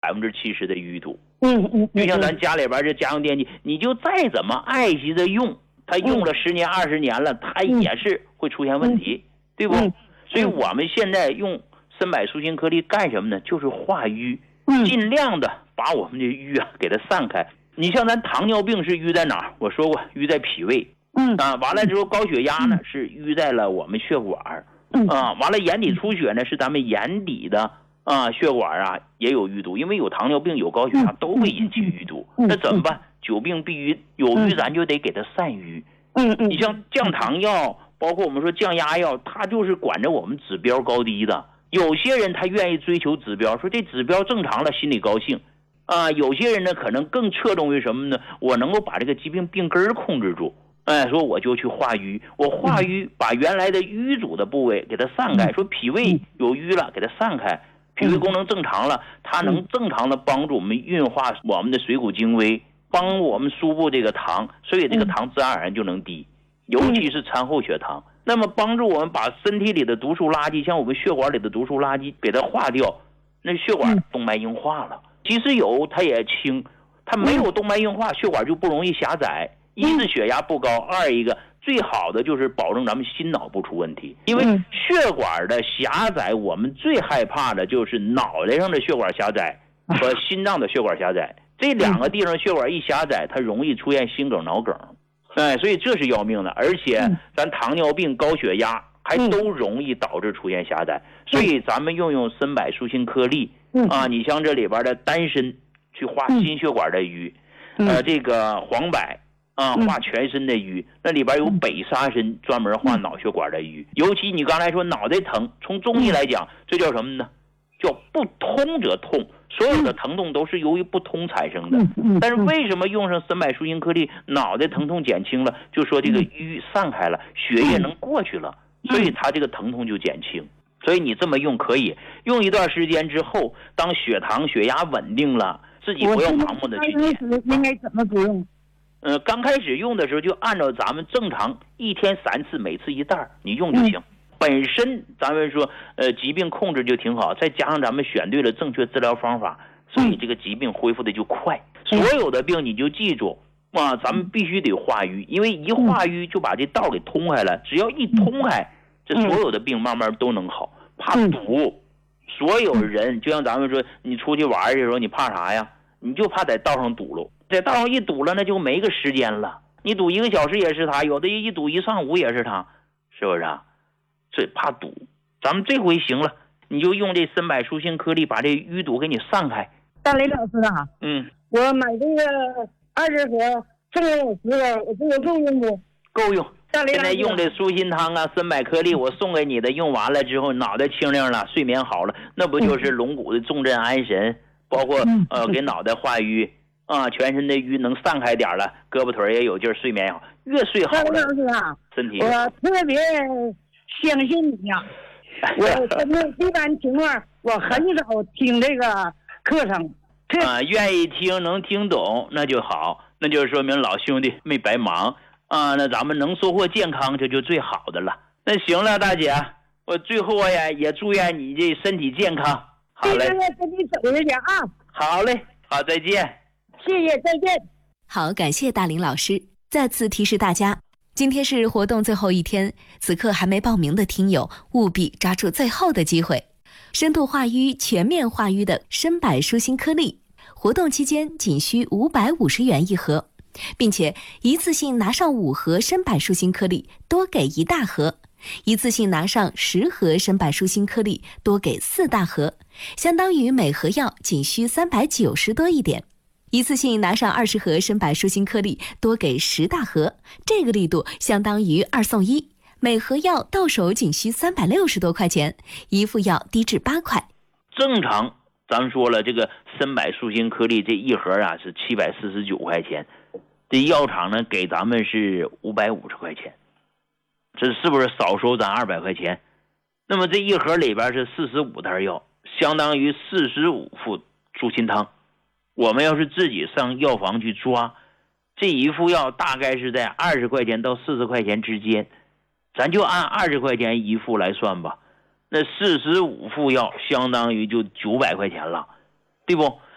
70%的淤堵。就像咱家里边这家用电器，你就再怎么爱惜着用，它用了10年20年了，它也是会出现问题，对不？所以我们现在用深柏舒心颗粒干什么呢？就是化瘀，尽量的把我们的瘀啊给它散开。你像咱糖尿病是瘀在哪儿？我说过瘀在脾胃，完了之后高血压呢是瘀在了我们血管，完了眼底出血呢是咱们眼底的血管也有淤堵，因为有糖尿病有高血压都会引起淤堵。那怎么办？久病必瘀，有瘀咱就得给它散瘀。你像降糖药，包括我们说降压药，它就是管着我们指标高低的。有些人他愿意追求指标，说这指标正常了心里高兴有些人呢可能更侧重于什么呢？我能够把这个疾病病根控制住，说我就去化瘀，我化瘀把原来的淤阻的部位给它散开。说脾胃有瘀了给它散开，脾胃功能正常了，它能正常的帮助我们运化我们的水谷精微，帮我们输布这个糖，所以这个糖自然而然就能低，尤其是餐后血糖。那么帮助我们把身体里的毒素垃圾，像我们血管里的毒素垃圾给它化掉，那血管动脉硬化了。即使有它也轻，它没有动脉硬化，血管就不容易狭窄。一是血压不高，二一个最好的就是保证咱们心脑不出问题。因为血管的狭窄，我们最害怕的就是脑袋上的血管狭窄和心脏的血管狭窄，这两个地方血管一狭窄，它容易出现心梗脑梗。所以这是要命的。而且咱糖尿病高血压还都容易导致出现狭窄，所以咱们用深柏舒心颗粒你像这里边的丹参去化心血管的瘀，这个黄柏化全身的瘀，那里边有北沙参专门化脑血管的瘀。尤其你刚才说脑袋疼，从中医来讲这叫什么呢？叫不通则痛，所有的疼痛都是由于不通产生的。但是为什么用上深柏舒心颗粒，脑袋疼痛减轻了，就说这个瘀散开了，血液能过去了，所以它这个疼痛就减轻。所以你这么用可以用一段时间之后，当血糖血压稳定了，自己不要盲目的去减。 应该怎么服用？ 刚开始用的时候就按照咱们正常1天3次，每次1袋你用就行。本身咱们说疾病控制就挺好，再加上咱们选对了正确治疗方法，所以这个疾病恢复的就快。所有的病你就记住咱们必须得化瘀，因为一化瘀就把这道给通开了，只要一通开，这所有的病慢慢都能好。怕堵，所有人就像咱们说你出去玩的时候你怕啥呀？你就怕在道上堵了，在道上一堵了那就没个时间了，你堵1个小时也是他，有的一堵1上午也是他，是不是所以怕堵，咱们这回行了，你就用这深柏舒心颗粒把这淤堵给你散开。 大雷老师我买这个20盒，送给我10个，我这个够用不？ 够用。现在用这舒心汤深柏颗粒我送给你的，用完了之后脑袋清亮了，睡眠好了，那不就是龙骨的重镇安神，包括给脑袋化瘀全身的瘀能散开点了，胳膊腿也有劲，睡眠也好，越睡好了。 大雷老师身体我特别相信你我真的一般情况我很少听这个课程愿意听能听懂那就好，那就说明老兄弟没白忙那咱们能收获健康这就最好的了。那行了大姐，我最后也祝愿你这身体健康。好嘞， 跟你走一下好嘞，好，再见。 谢谢，再见。 好，感谢大林老师。再次提示大家，今天是活动最后一天，此刻还没报名的听友务必抓住最后的机会。深度化瘀、全面化瘀的深柏舒心颗粒，活动期间仅需550元1盒，并且一次性拿上5盒深柏舒心颗粒，多给1大盒；一次性拿上10盒深柏舒心颗粒，多给4大盒，相当于每盒药仅需390多一点。一次性拿上20盒深柏舒心颗粒，多给10大盒，这个力度相当于2送1，每盒药到手仅需360多块钱，一副药低至8块。 正常咱们说了，这个深柏舒心颗粒这一盒是749块钱，这药厂呢给咱们是550块钱，这是不是少收咱200块钱？那么这一盒里边是45袋药，相当于45副舒心汤。我们要是自己上药房去抓，这一副药大概是在20块钱到40块钱之间，咱就按20块钱一副来算吧，那45副药相当于就900块钱了，对不？